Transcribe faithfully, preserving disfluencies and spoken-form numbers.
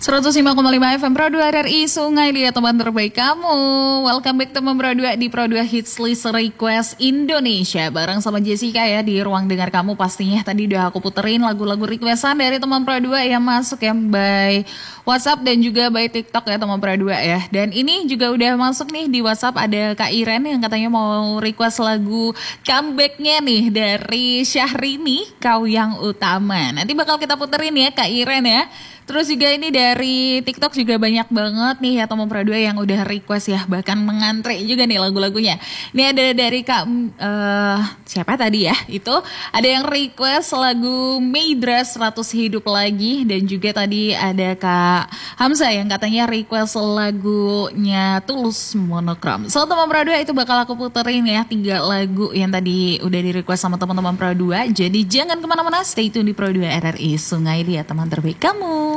seratus lima koma lima F M Pro dua R R I Sungai Liat, teman terbaik kamu. Welcome back teman Pro dua di Pro dua Hits List Request Indonesia. Bareng sama Jessica ya di ruang dengar kamu. Pastinya tadi udah aku puterin lagu-lagu requestan dari teman Pro dua yang masuk ya by WhatsApp dan juga by TikTok ya teman Pro dua ya. Dan ini juga udah masuk nih di WhatsApp, ada Kak Iren yang katanya mau request lagu comebacknya nih dari Syahrini, Kau Yang Utama. Nanti bakal kita puterin ya Kak Iren ya. Terus juga ini dari TikTok juga banyak banget nih ya teman Pro dua yang udah request ya, bahkan mengantre juga nih lagu-lagunya. Ini ada dari Kak uh, siapa tadi ya? Itu ada yang request lagu Meidra seratus Hidup Lagi, dan juga tadi ada Kak Hamzah yang katanya request lagunya Tulus Monokrom. So teman Pro dua itu bakal aku puterin ya tiga lagu yang tadi udah di request sama teman-teman Pro dua. Jadi jangan kemana-mana, stay tune di Pro dua R R I Sungai Liat, teman terbaik kamu.